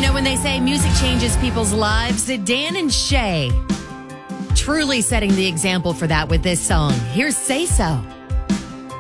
know, when they say music changes people's lives, Dan and Shay truly setting the example for that with this song. Here's Say So.